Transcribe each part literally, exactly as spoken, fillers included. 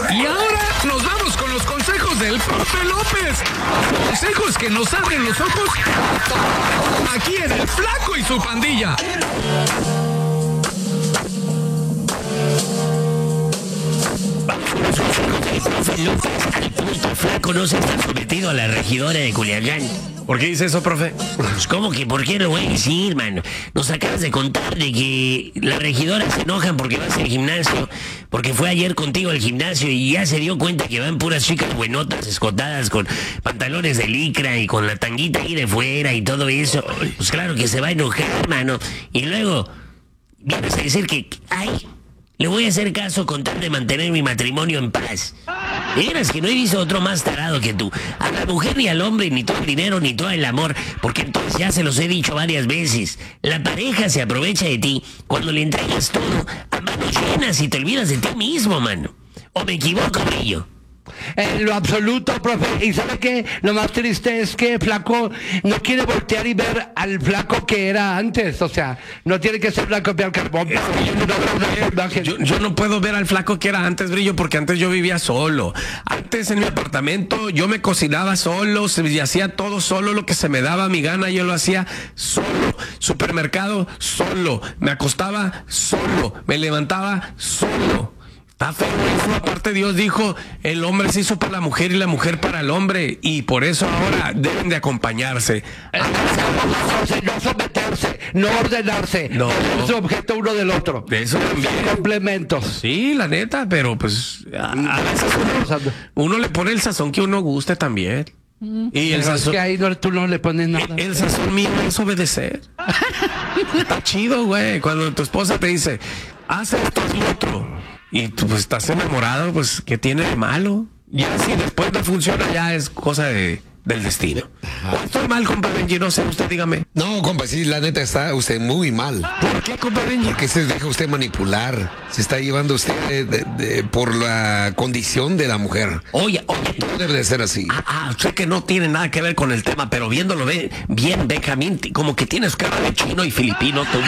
Y ahora nos vamos con los consejos del profe López. Consejos que nos abren los ojos aquí en El Flaco y su Pandilla. Al punto, Flaco no se está sometido a la regidora de Culiacán. ¿Por qué dice eso, profe? Pues, ¿cómo que por qué lo voy a decir, mano? Nos acabas de contar de que las regidoras se enojan porque vas al gimnasio, porque fue ayer contigo al gimnasio y ya se dio cuenta que van puras chicas buenotas, escotadas, con pantalones de licra y con la tanguita ahí de fuera y todo eso. Pues claro que se va a enojar, mano. Y luego vienes a decir que, ay, le voy a hacer caso con tal de mantener mi matrimonio en paz. Eras que no he visto otro más tarado que tú. A la mujer ni al hombre, ni todo el dinero, ni todo el amor. Porque entonces ya se los he dicho varias veces. La pareja se aprovecha de ti cuando le entregas todo a manos llenas y te olvidas de ti mismo, mano. ¿O me equivoco, Brillo? En lo absoluto, profe. Y ¿sabe qué? Lo más triste es que Flaco no quiere voltear y ver al Flaco que era antes. O sea, no tiene que ser Flaco de carbón. Yo, yo no puedo ver al Flaco que era antes, Brillo, porque antes yo vivía solo. Antes en mi apartamento yo me cocinaba solo, y hacía todo solo, lo que se me daba mi gana, yo lo hacía solo. Supermercado, solo. Me acostaba solo. Me levantaba solo. Está feo eso. Aparte, Dios dijo, el hombre se hizo para la mujer y la mujer para el hombre, y por eso ahora deben de acompañarse. No someterse, no ordenarse, no es objeto uno del otro. De eso también. Complementos. Sí, la neta, pero pues a, a veces uno, uno le pone el sazón que uno guste también. Y el Pero sazón, es que ahí no, tú no le pones nada. El, el sazón mío es obedecer. Está chido, güey. Cuando tu esposa te dice, haz esto, haz lo otro, y tú pues estás enamorado, pues ¿qué tiene de malo? Ya si después no funciona, ya es cosa de, del destino. Estoy mal, compa Benji, no sé, usted dígame. No, compa, sí, la neta está usted muy mal. ¿Por qué, compa Benji? Porque se deja usted manipular. Se está llevando usted de, de, de, por la condición de la mujer. Oye, oye. No debe de ser así. Ah, ah, sé que no tiene nada que ver con el tema, pero viéndolo ve, bien, Benjamín, como que tienes cara de chino y filipino, tú.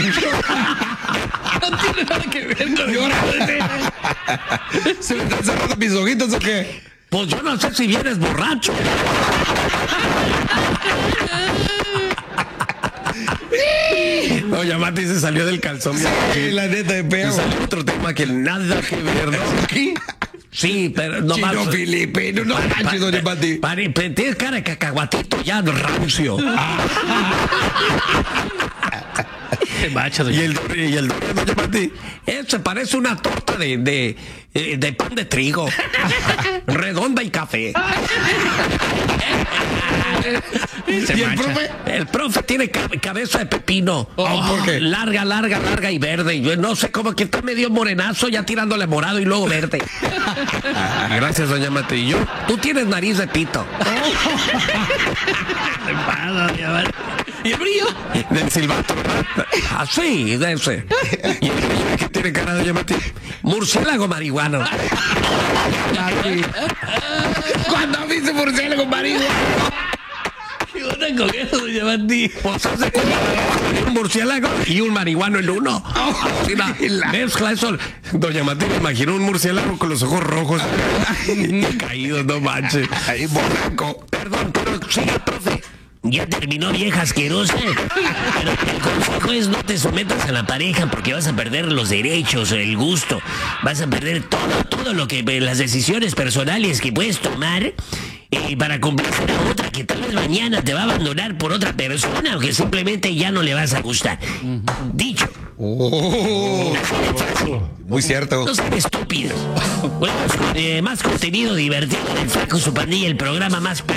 No tiene nada que ver con el... ¿Se me están cerrando mis ojitos o qué? Pues yo no sé si vienes borracho. Oye, Mati se salió del calzón. Sí, la neta de peo. Y salió otro tema que nada que ver, ¿no? ¿Aquí? Sí, pero no Chino más. filipino, no manches, doña Mati. Pare, pare, tienes cara de cacahuatito ya, rancio. Macho, y el y el doña Mati, eso parece una torta de, de, de pan de trigo, redonda y café. ¿Y el profe? El profe tiene cabeza de pepino. Oh, ¿por qué? Larga, larga, larga y verde. Y yo no sé cómo que está medio morenazo, ya tirándole morado y luego verde. Gracias, doña Mati. ¿Y yo? Tú tienes nariz de pito. ¿Y el Brillo? Del silbato. Así, de ese. ¿Y el Brillo qué tiene cara, doña Mati? Murciélago marihuano. ¿Cuándo viste murciélago marihuana? ¿Qué onda con eso, doña Mati? Pues hace como un murciélago y un marihuano en uno. Así la mezcla eso. Doña Mati me imagino un murciélago con los ojos rojos caídos, no manches. Ahí, borraco. Perdón, pero siga, profe. Ya terminó, vieja asquerosa. Pero el consejo es no te sometas a la pareja porque vas a perder los derechos, el gusto. Vas a perder todo, todo lo que, las decisiones personales que puedes tomar eh, para complacer a otra que tal vez mañana te va a abandonar por otra persona o que simplemente ya no le vas a gustar. Dicho. Oh, muy cierto. No sean estúpidos. Bueno, eh, más contenido divertido del Flaco y su Pandilla, el programa más